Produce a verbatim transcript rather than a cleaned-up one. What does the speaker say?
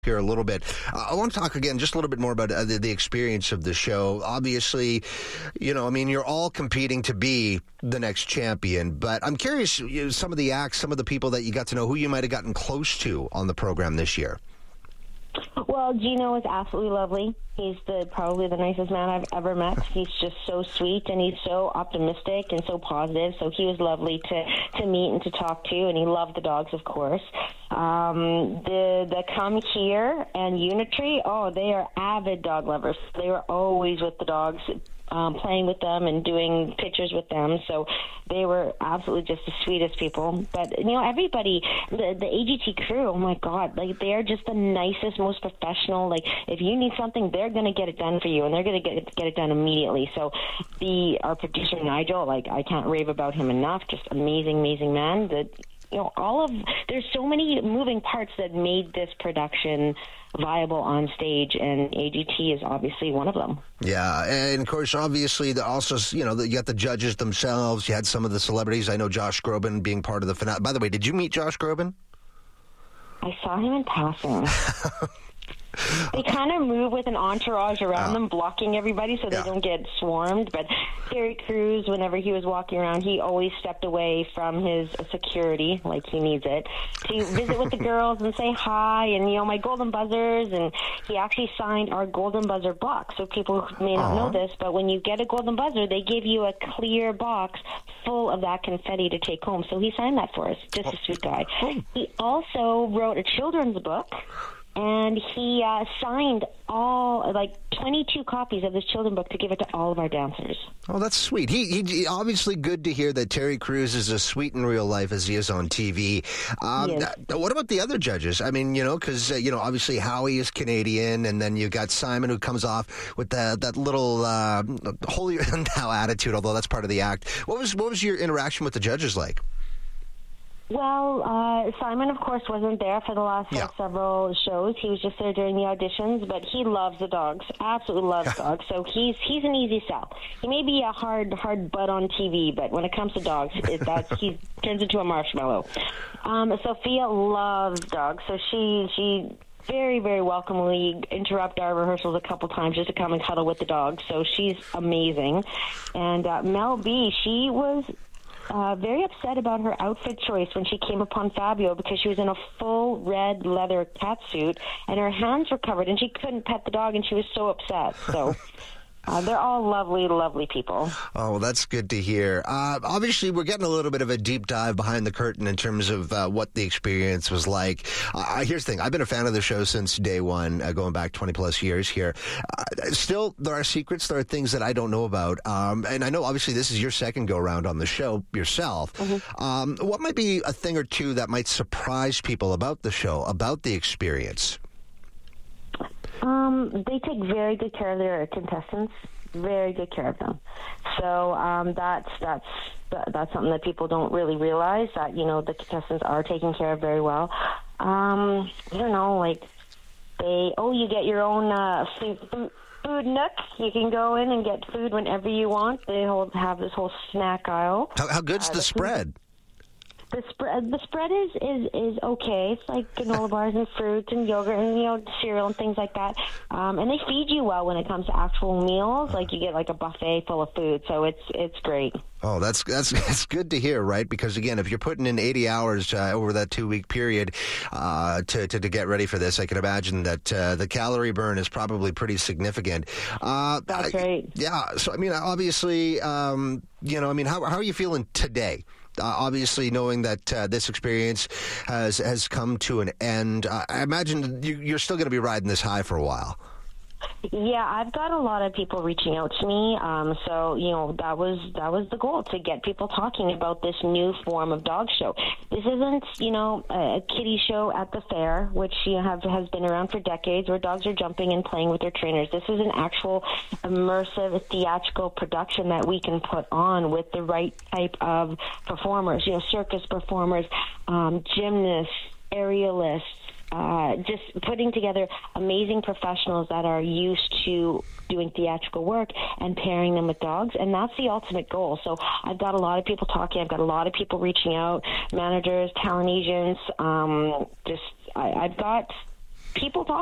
here a little bit. Uh, I want to talk again just a little bit more about uh, the, the experience of the show. Obviously, you know, I mean, you're all competing to be the next champion, but I'm curious, you know, some of the acts, some of the people that you got to know, who you might have gotten close to on the program this year. Well, Gino is absolutely lovely. He's the probably the nicest man I've ever met. He's just so sweet, and he's so optimistic and so positive. So he was lovely to, to meet and to talk to, and he loved the dogs, of course. Um, the the Come Here and Unitree, oh, they are avid dog lovers. They were always with the dogs, Um, playing with them and doing pictures with them. So they were absolutely just the sweetest people. But, you know, everybody, the, the A G T crew, oh, my God, like, they're just the nicest, most professional. Like, if you need something, they're going to get it done for you, and they're going to get it, get it done immediately. So the our producer, Nigel, like, I can't rave about him enough. Just amazing, amazing man. That, you know, all of, there's so many moving parts that made this production viable on stage, and A G T is obviously one of them. Yeah, and of course, obviously, the also, you know, the, you got the judges themselves. You had some of the celebrities. I know Josh Groban being part of the finale. By the way, did you meet Josh Groban? I saw him in passing. They kind of move with an entourage around uh, them, blocking everybody so they yeah. don't get swarmed. But Terry Crews, whenever he was walking around, he always stepped away from his security, like he needs it, to visit with the girls and say hi, and, you know, my golden buzzers. And he actually signed our golden buzzer box. So people may not uh-huh. know this, but when you get a golden buzzer, they give you a clear box full of that confetti to take home. So he signed that for us. Just oh. a sweet guy. Oh. He also wrote a children's book. And he uh, signed all, like, twenty-two copies of this children's book to give it to all of our dancers. Oh, that's sweet. He, he obviously good to hear that Terry Crews is as sweet in real life as he is on T V. Um, yes. What about the other judges? I mean, you know, because, uh, you know, obviously Howie is Canadian, and then you've got Simon who comes off with the, that little uh, holier-than-thou attitude, although that's part of the act. What was, what was your interaction with the judges like? Well, uh, Simon, of course, wasn't there for the last yeah. uh, several shows. He was just there during the auditions, but he loves the dogs, absolutely loves dogs. So he's he's an easy sell. He may be a hard hard butt on T V, but when it comes to dogs, it, that's, he turns into a marshmallow. Um, Sophia loves dogs, so she she very, very welcomely interrupt our rehearsals a couple times just to come and cuddle with the dogs. So she's amazing. And uh, Mel B, she was Uh, very upset about her outfit choice when she came upon Fabio, because she was in a full red leather cat suit and her hands were covered and she couldn't pet the dog, and she was so upset. So uh, they're all lovely, lovely people. Oh, well, that's good to hear. Uh, obviously, we're getting a little bit of a deep dive behind the curtain in terms of uh, what the experience was like. Uh, here's the thing. I've been a fan of the show since day one, uh, going back twenty plus years here. Uh, still, there are secrets. There are things that I don't know about. Um, and I know, obviously, this is your second go-around on the show yourself. Mm-hmm. Um, what might be a thing or two that might surprise people about the show, about the experience? Um, they take very good care of their contestants, very good care of them. So um, that's that's that's something that people don't really realize, that, you know, the contestants are taken care of very well. Um, I don't know, like they oh, you get your own uh, food, food nook. You can go in and get food whenever you want. They hold, have this whole snack aisle. How, how good's uh, the, the spread? The spread, the spread is, is, is okay. It's like granola bars and fruit and yogurt and, you know, cereal and things like that. Um, and they feed you well when it comes to actual meals. Like, you get like a buffet full of food, so it's it's great. Oh, that's that's that's good to hear, right? Because again, if you're putting in eighty hours uh, over that two week period uh, to, to to get ready for this, I can imagine that uh, the calorie burn is probably pretty significant. Uh, that's right. Yeah. So I mean, obviously, um, you know, I mean, how how are you feeling today? Uh, obviously, knowing that uh, this experience has has come to an end, uh, I imagine you, you're still going to be riding this high for a while. Yeah, I've got a lot of people reaching out to me. Um, so, you know, that was that was the goal, to get people talking about this new form of dog show. This isn't, you know, a kiddie show at the fair, which, you know, have, has been around for decades, where dogs are jumping and playing with their trainers. This is an actual immersive theatrical production that we can put on with the right type of performers, you know, circus performers, um, gymnasts, aerialists, Uh, just putting together amazing professionals that are used to doing theatrical work and pairing them with dogs, and that's the ultimate goal. So I've got a lot of people talking. I've got a lot of people reaching out, managers, talent agents. Um, just I, I've got people talk